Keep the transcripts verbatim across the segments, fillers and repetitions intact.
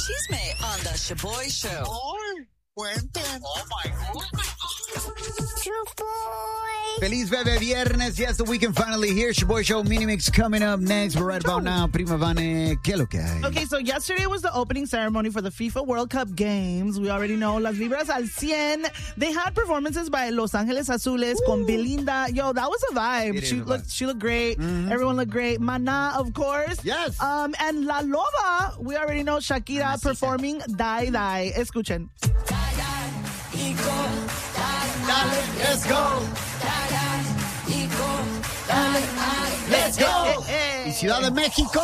Chisme on the Shaboy Show. Ay, cuenten. Oh my God. Feliz Bebe Viernes. Yes, the weekend finally here. Shaboy Show mini mix coming up next. But right about now, Prima Vane, ¿qué lo que hay? Okay, so yesterday was the opening ceremony for the FIFA World Cup games. We already know Las Vibras al cien. They had performances by Los Angeles Azules Ooh. con Belinda. Yo, that was a vibe. It she a looked vibe. she looked great. Mm-hmm. Everyone looked great. Mana, of course. Yes. Um, and La Loba, we already know Shakira Mamacita. performing Die Die. Escuchen. Let's go. Let's go. Y Ciudad de México.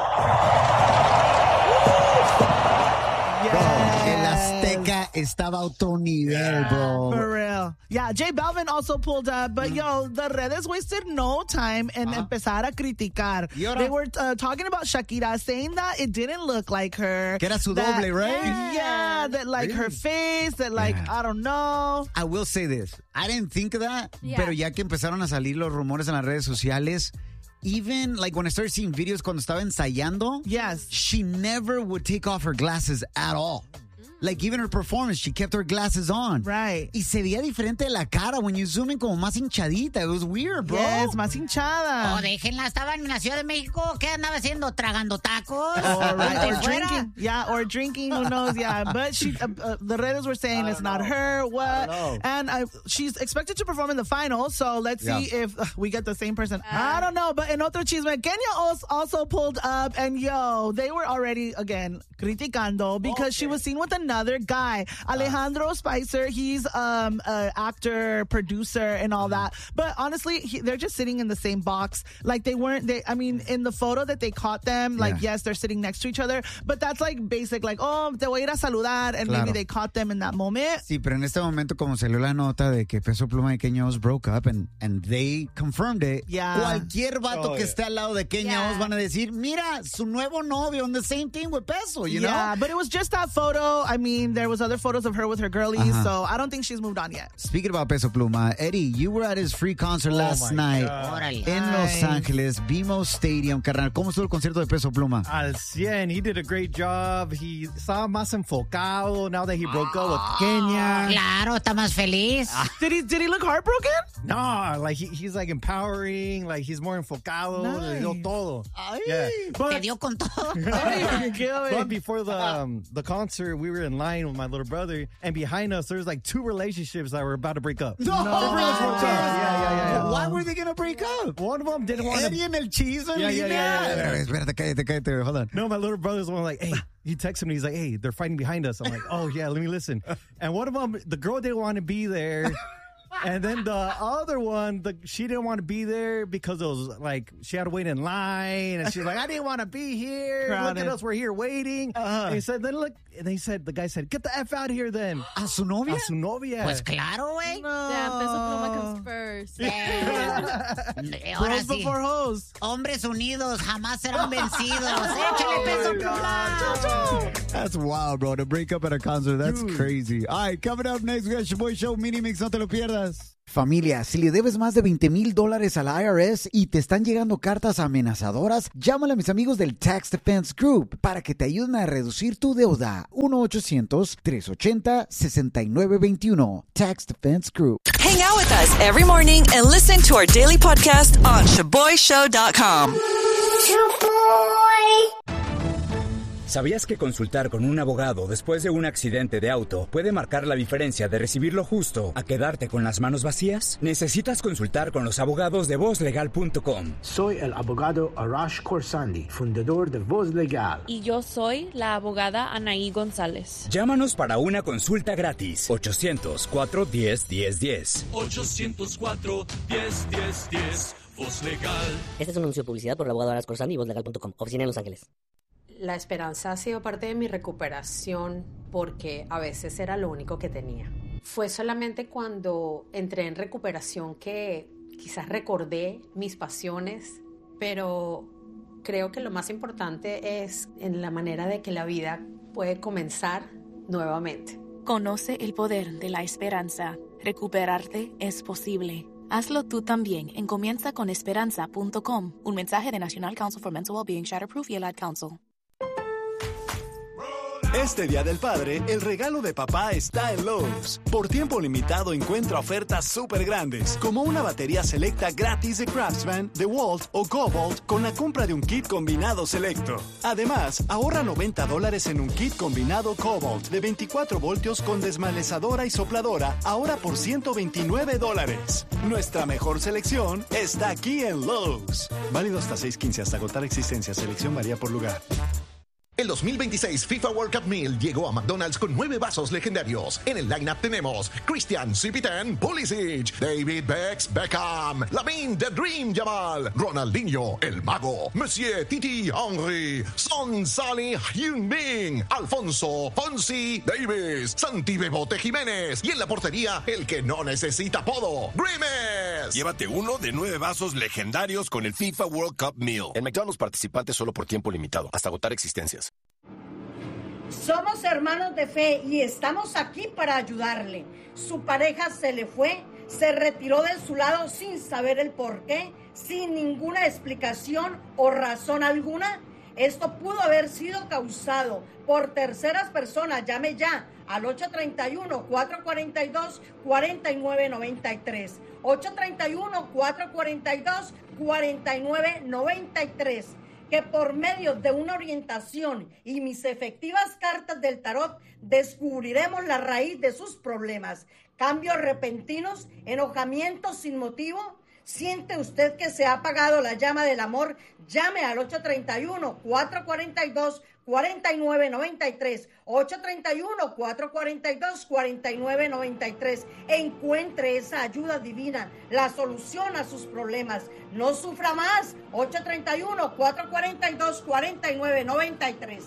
Bro, el Azteca estaba a otro nivel, bro. For real. Yeah, J Balvin also pulled up, but mm. yo, the redes wasted no time in uh-huh. empezar a criticar. They were uh, talking about Shakira, saying that it didn't look like her. Que era su that, doble, right? Yeah, yeah that like really? her face, that like, yeah. I don't know. I will say this. I didn't think of that, yeah. pero ya que empezaron a salir los rumores en las redes sociales, even like when I started seeing videos cuando estaba ensayando, yes, she never would take off her glasses at all. Like, even her performance, she kept her glasses on. Right. Y se veía diferente de la cara when you zoom in, como más hinchadita. It was weird, bro. Yes, más hinchada. Oh, déjenla. Estaba en la Ciudad de México. ¿Qué andaba haciendo? ¿Tragando tacos? Or, right, or drinking. Yeah, or drinking. Who knows? Yeah. But she, uh, uh, the Redders were saying it's know. not her. What? And I, she's expected to perform in the final. So let's yeah. see if uh, we get the same person. Uh, I don't know. But in otro chisme, Kenya also pulled up. And yo, they were already, again, criticando because okay. she was seen with another Another guy, Alejandro uh, Spicer. He's um an actor, producer, and all that. But honestly, he, they're just sitting in the same box. Like they weren't. They, I mean, in the photo that they caught them, like yeah. yes, they're sitting next to each other. But that's like basic, like oh, te voy a ir a saludar, and claro. maybe they caught them in that moment. Sí, pero en este momento, como salió la nota de que Peso Pluma y Kenya Oz broke up, and and they confirmed it. Yeah. Cualquier vato oh, que yeah. esté al lado de Kenya yeah. Oz van a decir, mira, su nuevo novio, on the same thing with Peso, you yeah, know? Yeah, but it was just that photo. I mean, there was other photos of her with her girlies, uh-huh. so I don't think she's moved on yet. Speaking about Peso Pluma, Eddie, you were at his free concert oh last night God. in Los Angeles, B M O Stadium. Carnal, ¿cómo estuvo el concierto de Peso Pluma? Al cien. He did a great job. He estaba más enfocado now that he broke up with Kenya. Claro, está más feliz. Did he did he look heartbroken? No, like he, he's like empowering, like he's more enfocado. Nice. Le dio todo. Ay. Yeah. But, Te dio con todo. But before the um, the concert, we were in line with my little brother, and behind us, there was like two relationships that were about to break up. No, no. Yeah, yeah, yeah, yeah. Why were they gonna break up? One of them didn't want to. Eddie and el chisme. Yeah, yeah, yeah, yeah, yeah. Espérate, cállate, cállate. Hold on. No, my little brother's the one like, hey, he texted me. He's like, hey, they're fighting behind us. I'm like, oh yeah, let me listen. And one of them, the girl didn't want to be there. And then the other one, the, she didn't want to be there because it was like she had to wait in line, and she's like, "I didn't want to be here. Crowded. Look at us, we're here waiting." Uh-huh. And he said, "Then look." And he said, the guy said, "Get the f out of here, then." A su novia. A su novia. Pues claro, güey. No. Yeah, Peso Pluma comes first. Eh, ahora Bros sí. before hoes. Hombres unidos jamás serán vencidos. Échale Peso Pluma. That's wild, bro. To break up at a concert, that's Dude. crazy. All right, coming up next, we got your boy show mini mix. No te lo pierdas. Familia, si le debes más de veinte mil dólares a la I R S y te están llegando cartas amenazadoras, llámale a mis amigos del Tax Defense Group para que te ayuden a reducir tu deuda. uno ochocientos, tres ochenta, sesenta y nueve veintiuno. Tax Defense Group. Hang out with us every morning and listen to our daily podcast on shaboy show dot com. ¿Sabías que consultar con un abogado después de un accidente de auto puede marcar la diferencia de recibir lo justo a quedarte con las manos vacías? Necesitas consultar con los abogados de voz legal punto com. Soy el abogado Arash Khorsandi, fundador de Voz Legal. Y yo soy la abogada Anaí González. Llámanos para una consulta gratis. ochocientos, cuatro uno cero, uno cero uno cero. ochocientos cuatro, diez, diez, diez. Voz Legal. Este es un anuncio de publicidad por el abogado Arash Khorsandi y voz legal punto com. Oficina en Los Ángeles. La esperanza ha sido parte de mi recuperación porque a veces era lo único que tenía. Fue solamente cuando entré en recuperación que quizás recordé mis pasiones, pero creo que lo más importante es en la manera de que la vida puede comenzar nuevamente. Conoce el poder de la esperanza. Recuperarte es posible. Hazlo tú también en comienza con esperanza punto com. Un mensaje de National Council for Mental Wellbeing, Shatterproof y el Ad Council. Este Día del Padre, el regalo de papá está en Lowe's. Por tiempo limitado encuentra ofertas súper grandes, como una batería selecta gratis de Craftsman, DeWalt o Cobalt con la compra de un kit combinado selecto. Además, ahorra noventa dólares en un kit combinado Cobalt de veinticuatro voltios con desmalezadora y sopladora, ahora por ciento veintinueve dólares. Nuestra mejor selección está aquí en Lowe's. Válido hasta seis quince hasta agotar existencia. Selección varía por lugar. El dos mil veintiséis FIFA World Cup Meal llegó a McDonald's con nueve vasos legendarios. En el lineup tenemos Christian Cipitan Pulisic, David Bex Beckham, Lamine The Dream Jamal, Ronaldinho El Mago, Monsieur Titi Henry, Son Salih Hyun-Min, Alfonso Fonsi Davis, Santi Bebote Jiménez y en la portería el que no necesita apodo, Grimes. Llévate uno de nueve vasos legendarios con el FIFA World Cup Meal. En McDonald's participantes solo por tiempo limitado, hasta agotar existencias. Somos hermanos de fe y estamos aquí para ayudarle. Su pareja se le fue, se retiró de su lado sin saber el por qué, sin ninguna explicación o razón alguna. Esto pudo haber sido causado por terceras personas. Llame ya al ocho tres uno, cuatro cuatro dos, cuatro nueve nueve tres. ocho tres uno, cuatro cuatro dos, cuatro nueve nueve tres. Que por medio de una orientación y mis efectivas cartas del tarot descubriremos la raíz de sus problemas. Cambios repentinos, enojamientos sin motivo. ¿Siente usted que se ha apagado la llama del amor? Llame al ocho tres uno, cuatro cuatro dos, cuatro nueve nueve tres. ocho tres uno, cuatro cuatro dos, cuatro nueve nueve tres. Encuentre esa ayuda divina, la solución a sus problemas. No sufra más. ocho tres uno, cuatro cuatro dos, cuatro nueve nueve tres.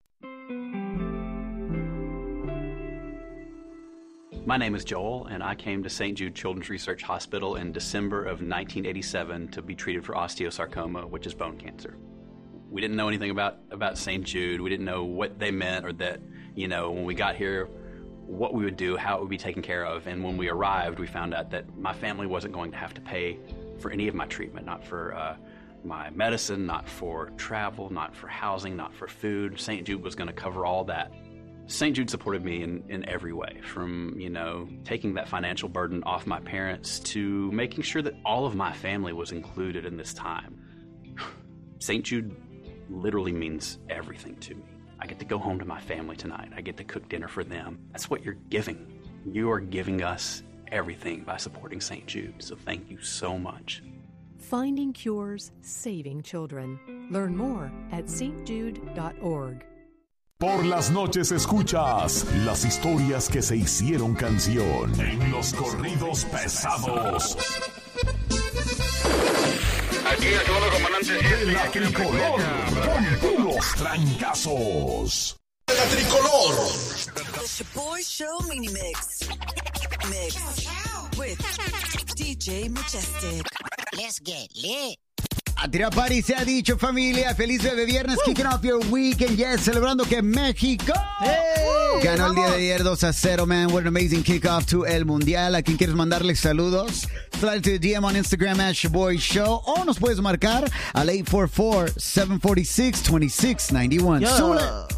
My name is Joel, and I came to Saint Jude Children's Research Hospital in December of nineteen eighty-seven to be treated for osteosarcoma, which is bone cancer. We didn't know anything about, about Saint Jude. We didn't know what they meant or that, you know, when we got here, what we would do, how it would be taken care of. And when we arrived, we found out that my family wasn't going to have to pay for any of my treatment, not for uh, my medicine, not for travel, not for housing, not for food. Saint Jude was going to cover all that. Saint Jude supported me in, in every way, from, you know, taking that financial burden off my parents to making sure that all of my family was included in this time. Saint Jude literally means everything to me. I get to go home to my family tonight. I get to cook dinner for them. That's what you're giving. You are giving us everything by supporting Saint Jude, so thank you so much. Finding cures, saving children. Learn more at s t jude dot org. Por las noches escuchas las historias que se hicieron canción en los corridos pesados. Aquí el segundo comandante. De la tricolor, con puros trancazos. De la tricolor. The Shaboy Show Mini Mix. Mix. With D J Majestic. Let's get lit. A tirar party se ha dicho, familia. Feliz bebé viernes, kicking off your weekend. Yes, celebrando que México hey, ganó vamos. El día de ayer dos a cero, man. What an amazing kickoff to el Mundial. ¿A quien quieres mandarle saludos? Slide to the D M on Instagram at Shaboy Show. O nos puedes marcar al eight four four, seven four six, two six nine one. Súbele.